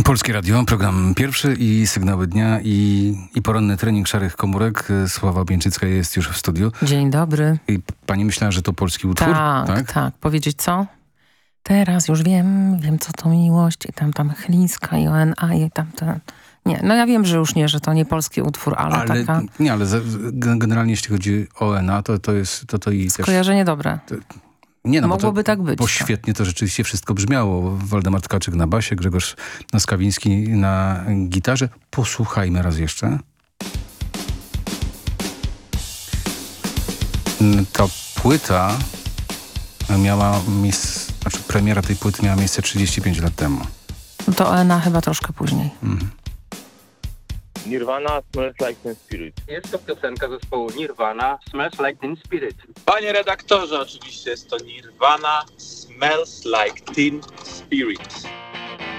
Polskie Radio, program pierwszy i sygnały dnia i poranny trening szarych komórek. Sława Bieńczycka jest już w studiu. Dzień dobry. I pani myślała, że to polski utwór? Tak. Powiedzieć co? Teraz już wiem co to miłość i tam Chlińska i ONA i tamte... Nie, no ja wiem, że już nie, że to nie polski utwór, ale taka... Nie, ale generalnie jeśli chodzi o ONA, to jest... To i skojarzenie też, dobre. Nie, no mogłoby tak być. Bo świetnie to rzeczywiście wszystko brzmiało. Waldemar Tkaczyk na basie, Grzegorz Naskawiński na gitarze. Posłuchajmy raz jeszcze. Ta płyta miała miejsce, premiera tej płyty miała miejsce 35 lat temu. No to ONA chyba troszkę później. Nirvana, Smells Like Teen Spirit. Jest to piosenka zespołu Nirvana, Smells Like Teen Spirit. Panie redaktorze, oczywiście jest to Nirvana, Smells Like Teen Spirit.